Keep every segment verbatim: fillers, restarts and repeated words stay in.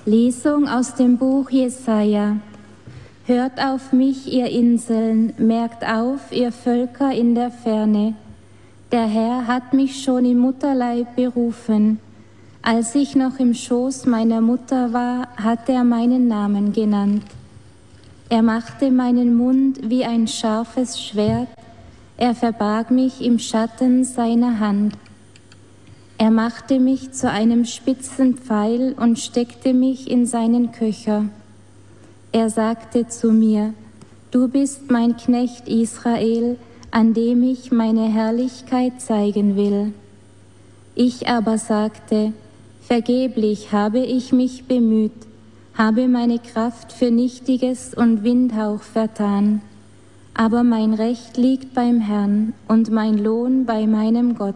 Lesung aus dem Buch Jesaja. Hört auf mich, ihr Inseln, merkt auf, ihr Völker in der Ferne. Der Herr hat mich schon im Mutterleib berufen. Als ich noch im Schoß meiner Mutter war, hat er meinen Namen genannt. Er machte meinen Mund wie ein scharfes Schwert, er verbarg mich im Schatten seiner Hand. Er machte mich zu einem spitzen Pfeil und steckte mich in seinen Köcher. Er sagte zu mir, du bist mein Knecht Israel, an dem ich meine Herrlichkeit zeigen will. Ich aber sagte, vergeblich habe ich mich bemüht, habe meine Kraft für Nichtiges und Windhauch vertan. Aber mein Recht liegt beim Herrn und mein Lohn bei meinem Gott.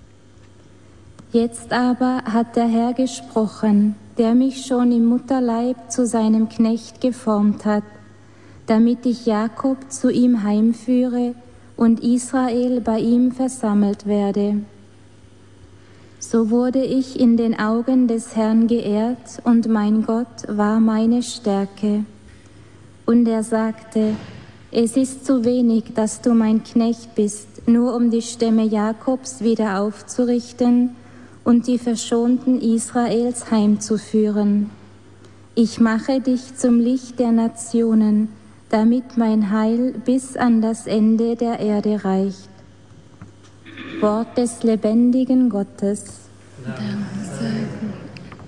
Jetzt aber hat der Herr gesprochen, der mich schon im Mutterleib zu seinem Knecht geformt hat, damit ich Jakob zu ihm heimführe und Israel bei ihm versammelt werde. So wurde ich in den Augen des Herrn geehrt, und mein Gott war meine Stärke. Und er sagte, es ist zu wenig, dass du mein Knecht bist, nur um die Stämme Jakobs wieder aufzurichten und die Verschonten Israels heimzuführen. Ich mache dich zum Licht der Nationen, damit mein Heil bis an das Ende der Erde reicht. Wort des lebendigen Gottes. Dank